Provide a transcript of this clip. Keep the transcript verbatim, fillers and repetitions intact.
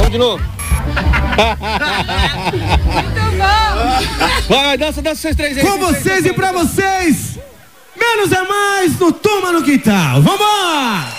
de novo. Muito bom. Vai, dança, dança vocês três aí. Com vocês e pra vocês, menos é mais no Turma no Quintal. Vambora!